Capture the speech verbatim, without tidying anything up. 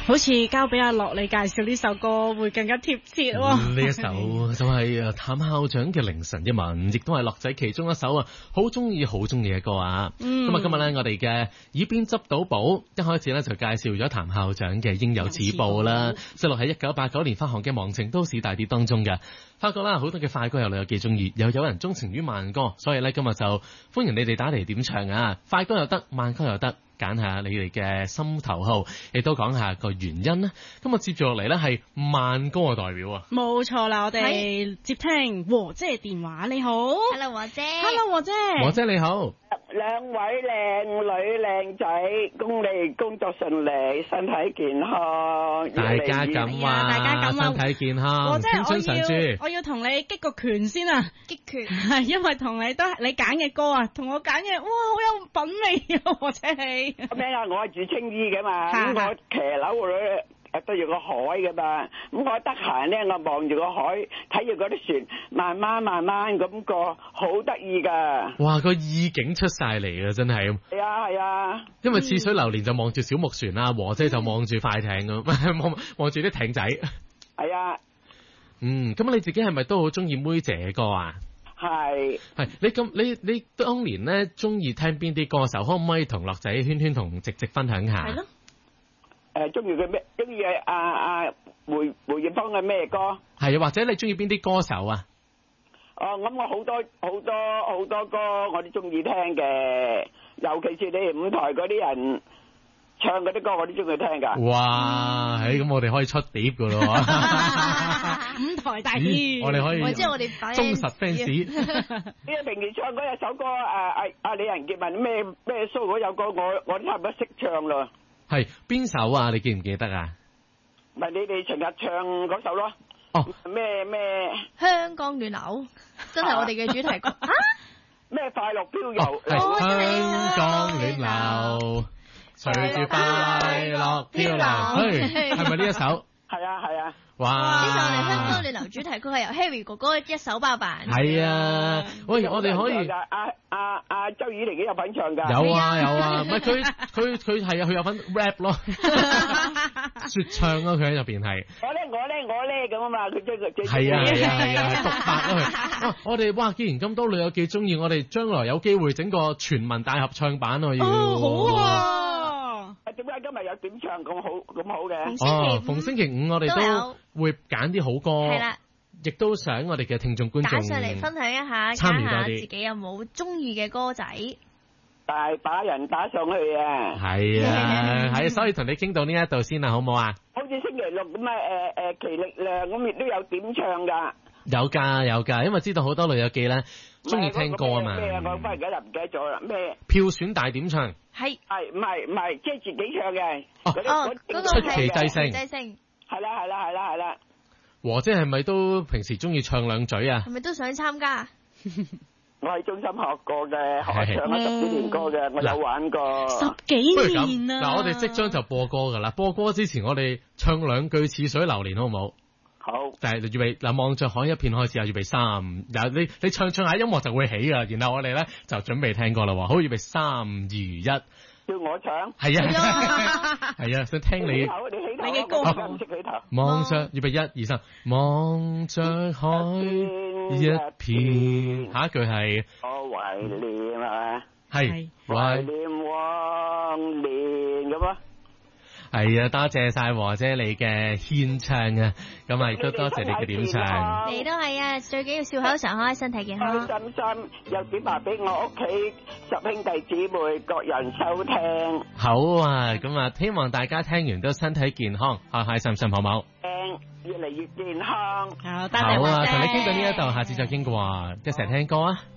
好似交俾阿樂你介紹呢首歌會更加貼切喎。 呢、嗯、一首就係誒譚校長嘅凌晨一吻，亦都係樂仔其中一首啊，好中意好中意嘅歌啊。咁啊、嗯，今日咧我哋嘅耳邊執到寶，一開始咧就介紹咗譚校長嘅應有此報啦，收錄喺一九八九年發行嘅《忘情都市大碟》當中嘅。發覺啦，好多嘅快歌有你有幾中意，又有人鍾情於慢歌，所以咧今日就歡迎你哋打嚟點唱啊！快歌又得，慢歌又得，揀下你哋嘅心頭好，亦都講下個原因啦。咁啊，接住落嚟咧係慢歌嘅代表啊， 冇錯啦，我哋接聽和姐電話。你好 ，Hello 和姐 ，Hello 和姐， 和姐你好。 兩位靚女靚仔，恭喜工作順利，身體健康。 大家咁話， 大家咁話， 身體健康，青春常駐。 我要同你擊個拳先啊！ 擊拳係因為同你都係你揀嘅歌啊，同我揀嘅，哇，好有品味啊！和姐你咩啊？我係住青衣嘅嘛，咁我騎樓嗰對住個海噶嘛，咁我得閒咧，我望住個海，睇住嗰啲船，慢慢慢慢咁過，好得意噶。 哇，個意境出晒嚟啊，真係。 係啊係啊。 因為似水流年就望住小木船啦，和姐就望住快艇咁，望望住啲艇仔。 係啊。 嗯，咁你自己係咪都好中意妹姐嘅歌啊？ 係。係你咁你你當年咧中意聽邊啲歌手？可唔可以同樂仔圈圈同直直分享下？係咯。 誒，中意佢咩？中意阿阿梅梅艷芳嘅咩歌？ 係啊，或者你中意邊啲歌手啊？ 哦，咁我好多好多好多歌我都中意聽嘅，尤其是你哋舞台嗰啲人唱嗰啲歌，我都中意聽噶。 哇，誒，咁我哋可以出碟噶咯。 舞台大碟， 我哋可以， 或者我哋忠實 fans。 呢個平時唱嗰一首歌，誒誒阿李仁傑問咩咩 show 嗰首歌，我我都差唔多識唱咯。係邊首啊？你記唔記得啊？ 咪你哋成日唱嗰首咯。哦。咩咩？ 香江暖流，真係我哋嘅主題曲。啊？ 咩快樂飄遊？ 係香江暖流，隨住快樂飄流。係係咪呢一首？ 係啊係啊。 哇！ 呢首我哋香江暖流主題曲係由 Harry 哥哥一手包辦。 係啊，喂，我哋可以。 阿阿阿周以玲都有份唱㗎。 有啊有啊，唔係佢佢佢係啊，佢有份 rap 咯，説唱咯，佢喺入邊係。 我咧我咧我咧咁啊嘛，佢將佢。 係啊係啊係啊，係獨白咯佢。哇！我哋哇，既然咁多女友記中意，我哋將來有機會整個全民大合唱版喎要。 哦，好啊！ 點解今日有點唱咁好咁好嘅？ 哦，逢星期五我哋都會揀啲好歌， 係啦， 亦都想我哋嘅聽眾觀眾打上嚟分享一下， 參與多啲， 自己有冇中意嘅歌仔？ 大把人打上去啊！ 係啊，係，所以同你傾到呢一度先啊，好唔好啊？ 好似星期六咁啊，誒誒，奇力量咁亦都有點唱噶。 有噶有噶，因為知道好多女友記咧中意聽歌啊嘛。 咩啊？我忽然間就唔記得咗啦。咩？ 票選大點唱。 係係唔係唔係，即係自己唱嘅。 哦哦，嗰個出奇制勝。 制勝。 係啦係啦係啦係啦。 和姐係咪都平時中意唱兩嘴啊？ 係咪都想參加？ 我喺中心學過嘅，學唱咗十幾年歌嘅，我有玩過。 十幾年啊！ 嗱，我哋即將就播歌噶啦，播歌之前我哋唱兩句似水流年好唔好？ 好。就係預備嗱，望着海一片開始啊！預備三，嗱你你唱唱下音樂就會起噶，然後我哋咧就準備聽歌啦喎，好，預備三二一。叫我唱。 係啊，係啊，想聽你。 你嘅歌唔識起頭。 望着預備一二三，望着海一片，下一句係。 我懷念啊。 係。 懷念往年咁啊。 係啊，多謝晒和姐你嘅獻唱啊，咁啊亦都多謝你嘅點唱。 你都係啊，最緊要笑口常開，身體健康。 開心心又點話俾我屋企十兄弟姊妹各人收聽。 好啊，咁啊希望大家聽完都身體健康，開開心心好冇？ 誒，越嚟越健康。 好，多謝。 好啊，同你傾到呢一度，下次再傾過，一齊聽歌啊！